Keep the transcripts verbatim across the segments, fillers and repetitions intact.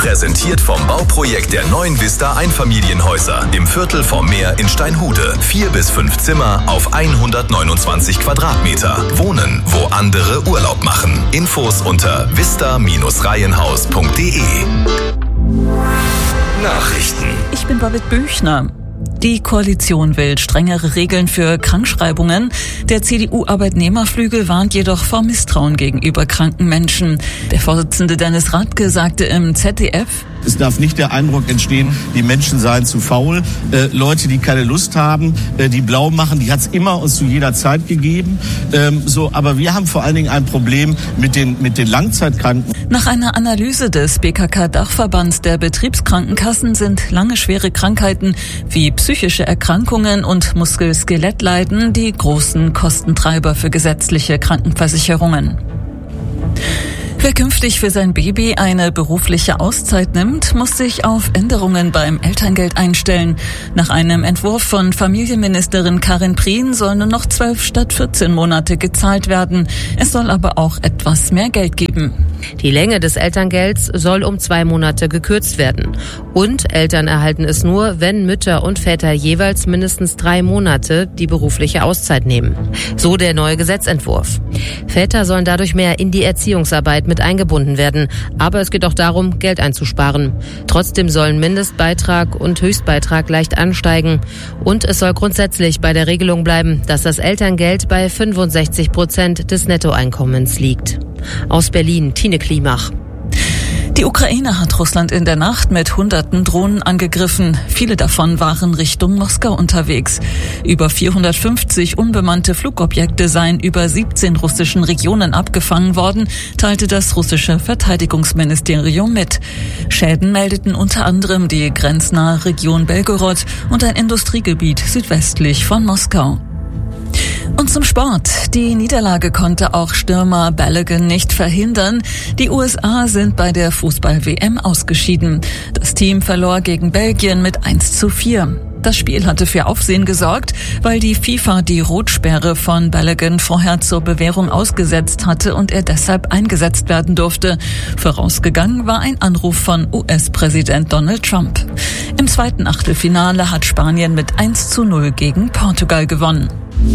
Präsentiert vom Bauprojekt der neuen Vista Einfamilienhäuser im Viertel vom Meer in Steinhude. Vier bis fünf Zimmer auf hundertneunundzwanzig Quadratmeter. Wohnen, wo andere Urlaub machen. Infos unter vista reihenhaus punkt de. Nachrichten. Ich bin Babette Büchner. Die Koalition will strengere Regeln für Krankschreibungen. Der C D U-Arbeitnehmerflügel warnt jedoch vor Misstrauen gegenüber kranken Menschen. Der Vorsitzende Dennis Radke sagte im Z D F: Es darf nicht der Eindruck entstehen, die Menschen seien zu faul. Äh, Leute, die keine Lust haben, äh, die blau machen, die hat es immer und zu jeder Zeit gegeben. Ähm, so, aber wir haben vor allen Dingen ein Problem mit den, mit den Langzeitkranken. Nach einer Analyse des B K K-Dachverbands der Betriebskrankenkassen sind lange schwere Krankheiten wie psychische Erkrankungen und Muskel-Skelettleiden die großen Kostentreiber für gesetzliche Krankenversicherungen. Wer künftig für sein Baby eine berufliche Auszeit nimmt, muss sich auf Änderungen beim Elterngeld einstellen. Nach einem Entwurf von Familienministerin Karin Prien sollen nur noch zwölf statt vierzehn Monate gezahlt werden. Es soll aber auch etwas mehr Geld geben. Die Länge des Elterngelds soll um zwei Monate gekürzt werden. Und Eltern erhalten es nur, wenn Mütter und Väter jeweils mindestens drei Monate die berufliche Auszeit nehmen. So der neue Gesetzentwurf. Väter sollen dadurch mehr in die Erziehungsarbeit mit eingebunden werden. Aber es geht auch darum, Geld einzusparen. Trotzdem sollen Mindestbeitrag und Höchstbeitrag leicht ansteigen. Und es soll grundsätzlich bei der Regelung bleiben, dass das Elterngeld bei fünfundsechzig Prozent des Nettoeinkommens liegt. Aus Berlin, Tine Klimach. Die Ukraine hat Russland in der Nacht mit hunderten Drohnen angegriffen. Viele davon waren Richtung Moskau unterwegs. Über vierhundertfünfzig unbemannte Flugobjekte seien über siebzehn russischen Regionen abgefangen worden, teilte das russische Verteidigungsministerium mit. Schäden meldeten unter anderem die grenznahe Region Belgorod und ein Industriegebiet südwestlich von Moskau. Und zum Sport. Die Niederlage konnte auch Stürmer Balogun nicht verhindern. Die U S A sind bei der Fußball-W M ausgeschieden. Das Team verlor gegen Belgien mit eins zu vier. Das Spiel hatte für Aufsehen gesorgt, weil die FIFA die Rotsperre von Balogun vorher zur Bewährung ausgesetzt hatte und er deshalb eingesetzt werden durfte. Vorausgegangen war ein Anruf von U S-Präsident Donald Trump. Im zweiten Achtelfinale hat Spanien mit eins zu null gegen Portugal gewonnen.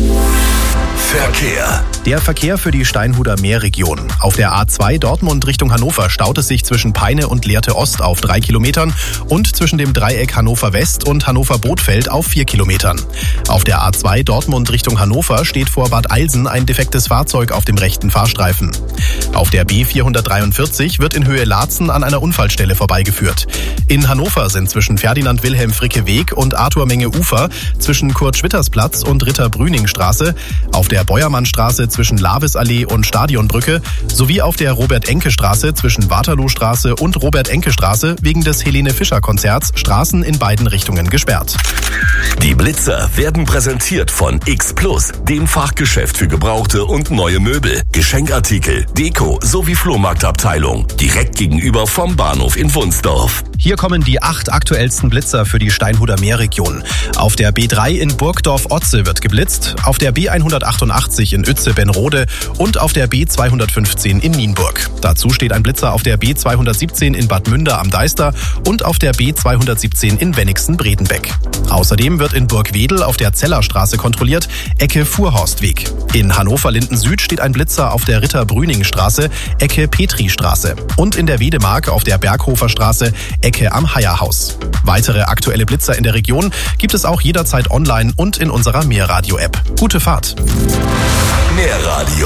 Verkehr. Der Verkehr für die Steinhuder Meerregion. Auf der A zwei Dortmund Richtung Hannover staut es sich zwischen Peine und Lehrte Ost auf drei Kilometern und zwischen dem Dreieck Hannover West und Hannover Bothfeld auf vier Kilometern. Auf der A zwei Dortmund Richtung Hannover steht vor Bad Eilsen ein defektes Fahrzeug auf dem rechten Fahrstreifen. Auf der B vierhundertdreiundvierzig wird in Höhe Laatzen an einer Unfallstelle vorbeigeführt. In Hannover sind zwischen Ferdinand Wilhelm Fricke Weg und Arthur Menge Ufer, zwischen Kurt Schwitters Platz und Ritter Brüning Straße, auf der Beuermannstraße zwischen Lavisallee und Stadionbrücke sowie auf der Robert-Enke-Straße zwischen Waterloostraße und Robert-Enke-Straße wegen des Helene-Fischer-Konzerts Straßen in beiden Richtungen gesperrt. Die Blitzer werden präsentiert von X Plus, dem Fachgeschäft für gebrauchte und neue Möbel, Geschenkartikel, Deko sowie Flohmarktabteilung. Direkt gegenüber vom Bahnhof in Wunsdorf. Hier kommen die acht aktuellsten Blitzer für die Steinhuder Meerregion. Auf der B drei in Burgdorf-Otze wird geblitzt, auf der B hundertachtundachtzig in Uetze-Benrode und auf der B zweihundertfünfzehn in Nienburg. Dazu steht ein Blitzer auf der B zweihundertsiebzehn in Bad Münder am Deister und auf der B zweihundertsiebzehn in Wennigsen-Bredenbeck. Außerdem wird in Burgwedel auf der Zellerstraße kontrolliert, Ecke Fuhrhorstweg. In Hannover-Linden Süd steht ein Blitzer auf der Ritter-Brüning-Straße, Ecke Petristraße. Und in der Wedemark auf der Berghofer Straße, Ecke am Heierhaus. Weitere aktuelle Blitzer in der Region gibt es auch jederzeit online und in unserer Meerradio-App. Gute Fahrt. Meerradio.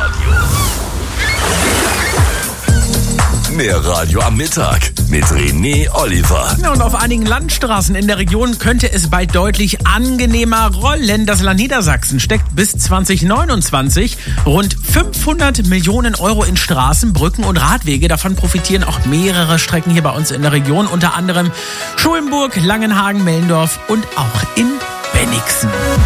Meerradio am Mittag mit René Oliver. Ja, und auf einigen Landstraßen in der Region könnte es bald deutlich angenehmer rollen. Das Land Niedersachsen steckt bis zwanzig neunundzwanzig rund fünfhundert Millionen Euro in Straßen, Brücken und Radwege. Davon profitieren auch mehrere Strecken hier bei uns in der Region, unter anderem Schulenburg, Langenhagen, Mellendorf und auch in Bennigsen.